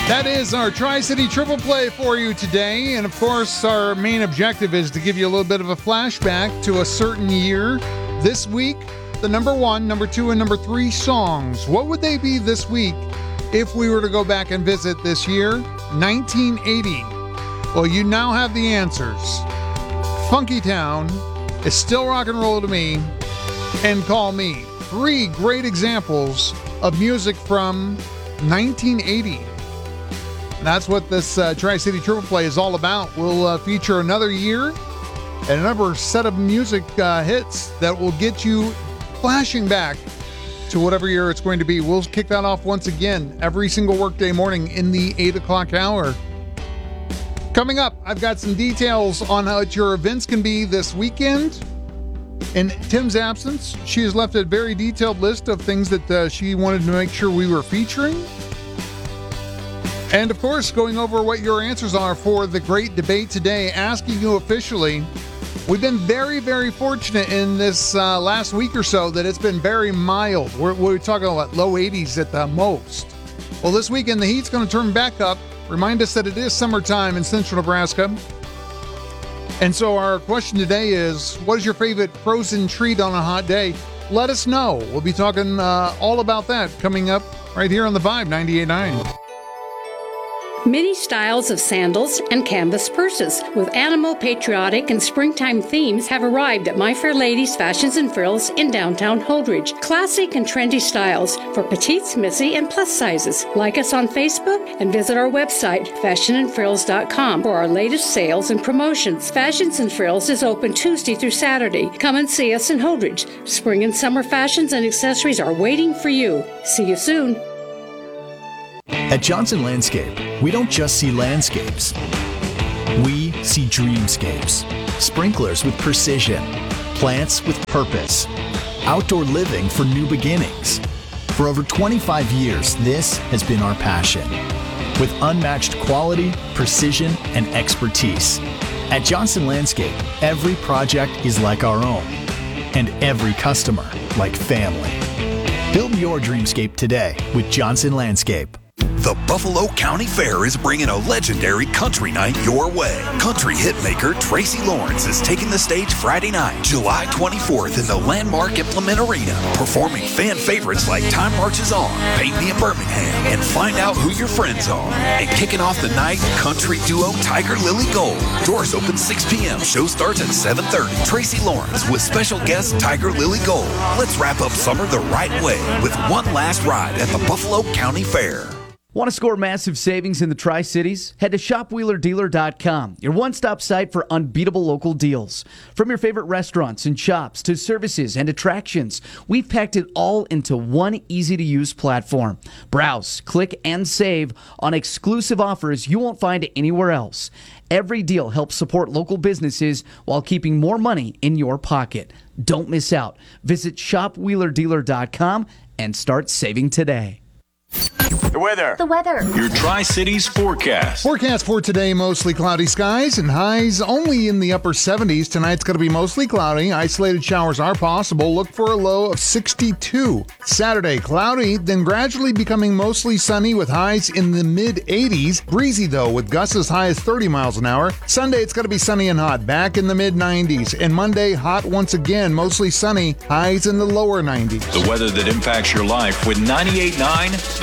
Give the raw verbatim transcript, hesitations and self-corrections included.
That is our Tri-City Triple Play for you today. And of course, our main objective is to give you a little bit of a flashback to a certain year. This week, the number one, number two, and number three songs. What would they be this week if we were to go back and visit this year? nineteen eighty. Well, you now have the answers. Funky Town is Still Rock and Roll to Me, and Call Me. Three great examples of music from nineteen eighty. That's what this uh, Tri-City Triple Play is all about. We'll uh, feature another year and another set of music uh, hits that will get you flashing back to whatever year it's going to be. We'll kick that off once again every single workday morning in the eight o'clock hour. Coming up, I've got some details on how your events can be this weekend. In Tim's absence, she has left a very detailed list of things that uh, she wanted to make sure we were featuring. And of course, going over what your answers are for the great debate today, asking you officially. We've been very, very fortunate in this uh, last week or so that it's been very mild. We're, we're talking about low eighties at the most. Well, this weekend, the heat's going to turn back up. Remind us that it is summertime in central Nebraska. And so our question today is, what is your favorite frozen treat on a hot day? Let us know. We'll be talking uh, all about that coming up right here on the Vibe ninety-eight point nine. Many styles of sandals and canvas purses with animal, patriotic, and springtime themes have arrived at My Fair Ladies Fashions and Frills in downtown Holdridge. Classic and trendy styles for petites, missy, and plus sizes. Like us on Facebook and visit our website, fashion and frills dot com, for our latest sales and promotions. Fashions and Frills is open Tuesday through Saturday. Come and see us in Holdridge. Spring and summer fashions and accessories are waiting for you. See you soon. At Johnson Landscape, we don't just see landscapes. We see dreamscapes. Sprinklers with precision. Plants with purpose. Outdoor living for new beginnings. For over twenty-five years, this has been our passion. With unmatched quality, precision, and expertise. At Johnson Landscape, every project is like our own. And every customer like family. Build your dreamscape today with Johnson Landscape. The Buffalo County Fair is bringing a legendary country night your way. Country hitmaker Tracy Lawrence is taking the stage Friday night, July twenty-fourth in the landmark Implement Arena, performing fan favorites like Time Marches On, Paint Me in Birmingham, and Find Out Who Your Friends Are. And kicking off the night, country duo Tiger Lily Gold. Doors open six p.m. Show starts at seven thirty. Tracy Lawrence with special guest Tiger Lily Gold. Let's wrap up summer the right way with one last ride at the Buffalo County Fair. Want to score massive savings in the Tri-Cities? Head to shop wheeler dealer dot com, your one-stop site for unbeatable local deals. From your favorite restaurants and shops to services and attractions, we've packed it all into one easy-to-use platform. Browse, click, and save on exclusive offers you won't find anywhere else. Every deal helps support local businesses while keeping more money in your pocket. Don't miss out. Visit shop wheeler dealer dot com and start saving today. The weather. The weather. Your Tri-Cities forecast. Forecast for today, mostly cloudy skies and highs only in the upper seventies. Tonight's going to be mostly cloudy. Isolated showers are possible. Look for a low of sixty-two. Saturday, cloudy, then gradually becoming mostly sunny with highs in the mid-eighties. Breezy, though, with gusts as high as thirty miles an hour. Sunday, it's going to be sunny and hot, back in the mid-nineties. And Monday, hot once again, mostly sunny, highs in the lower nineties. The weather that impacts your life with ninety-eight point nine